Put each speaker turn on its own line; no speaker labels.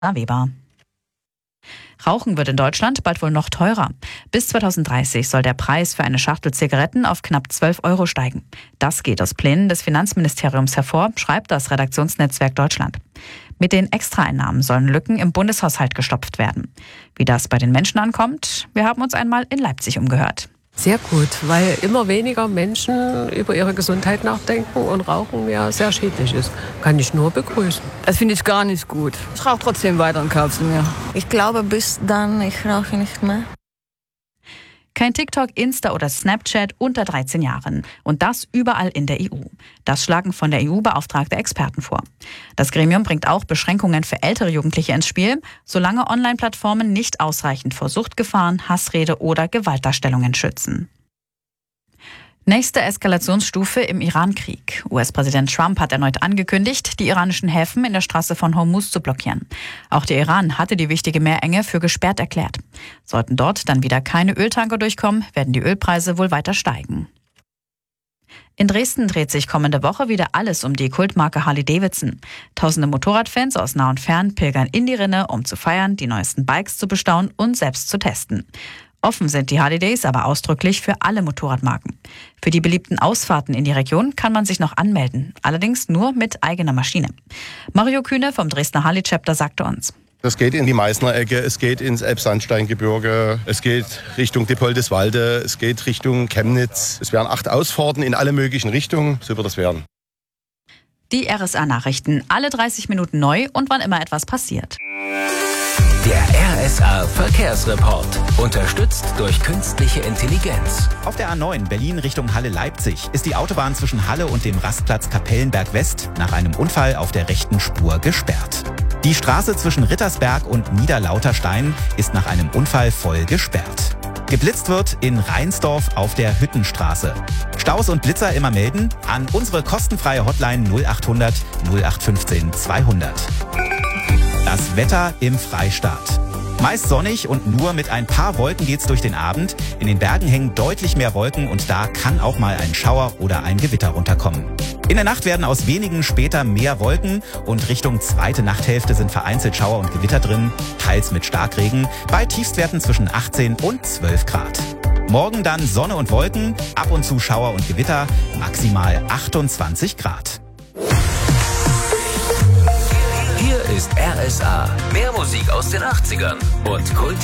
Weber. Rauchen wird in Deutschland bald wohl noch teurer. Bis 2030 soll der Preis für eine Schachtel Zigaretten auf knapp 12 € steigen. Das geht aus Plänen des Finanzministeriums hervor, schreibt das Redaktionsnetzwerk Deutschland. Mit den Extraeinnahmen sollen Lücken im Bundeshaushalt gestopft werden. Wie das bei den Menschen ankommt, wir haben uns einmal in Leipzig umgehört.
Sehr gut, weil immer weniger Menschen über ihre Gesundheit nachdenken und Rauchen ja sehr schädlich ist. Kann ich nur begrüßen.
Das finde ich gar nicht gut. Ich rauche trotzdem weiter und kaufe sie mir.
Ich glaube, bis dann, ich rauche nicht mehr.
Kein TikTok, Insta oder Snapchat unter 13 Jahren. Und das überall in der EU. Das schlagen von der EU beauftragte Experten vor. Das Gremium bringt auch Beschränkungen für ältere Jugendliche ins Spiel, solange Online-Plattformen nicht ausreichend vor Suchtgefahren, Hassrede oder Gewaltdarstellungen schützen. Nächste Eskalationsstufe im Iran-Krieg. US-Präsident Trump hat erneut angekündigt, die iranischen Häfen in der Straße von Hormuz zu blockieren. Auch der Iran hatte die wichtige Meerenge für gesperrt erklärt. Sollten dort dann wieder keine Öltanker durchkommen, werden die Ölpreise wohl weiter steigen. In Dresden dreht sich kommende Woche wieder alles um die Kultmarke Harley-Davidson. Tausende Motorradfans aus nah und fern pilgern in die Rinne, um zu feiern, die neuesten Bikes zu bestaunen und selbst zu testen. Offen sind die Harley Days aber ausdrücklich für alle Motorradmarken. Für die beliebten Ausfahrten in die Region kann man sich noch anmelden, allerdings nur mit eigener Maschine. Mario Kühne vom Dresdner Harley Chapter sagte uns:
Es geht in die Meißner Ecke, es geht ins Elbsandsteingebirge, es geht Richtung Dippoldiswalde, es geht Richtung Chemnitz. Es werden 8 Ausfahrten in alle möglichen Richtungen, so wird es werden.
Die RSA-Nachrichten, alle 30 Minuten neu und wann immer etwas passiert.
Der RSA Verkehrsreport, unterstützt durch künstliche Intelligenz.
Auf der A9 Berlin Richtung Halle-Leipzig ist die Autobahn zwischen Halle und dem Rastplatz Kapellenberg West nach einem Unfall auf der rechten Spur gesperrt. Die Straße zwischen Rittersberg und Niederlauterstein ist nach einem Unfall voll gesperrt. Geblitzt wird in Reinsdorf auf der Hüttenstraße. Staus und Blitzer immer melden an unsere kostenfreie Hotline 0800 0815 200. Das Wetter im Freistaat. Meist sonnig und nur mit ein paar Wolken geht's durch den Abend. In den Bergen hängen deutlich mehr Wolken und da kann auch mal ein Schauer oder ein Gewitter runterkommen. In der Nacht werden aus wenigen später mehr Wolken und Richtung zweite Nachthälfte sind vereinzelt Schauer und Gewitter drin, teils mit Starkregen, bei Tiefstwerten zwischen 18 und 12 Grad. Morgen dann Sonne und Wolken, ab und zu Schauer und Gewitter, maximal 28 Grad.
Hier ist RSA. Mehr Musik aus den 80ern und Kult.